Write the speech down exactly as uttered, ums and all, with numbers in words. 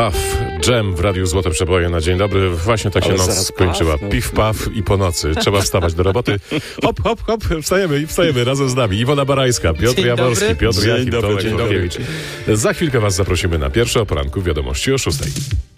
Puff, Dżem w Radiu Złote Przeboje na dzień dobry. Właśnie tak się Ale noc zaraz skończyła. puff, no. Piw, paw i po nocy. Trzeba wstawać do roboty. Hop, hop, hop, wstajemy i wstajemy razem z nami. Iwona Barańska, Piotr Dzień Jaworski, dobry. Piotr Dzień Jachim, dobry, Tomek dzień dobry. Polkiewicz. Za chwilkę was zaprosimy na pierwsze o poranku wiadomości o szóstej.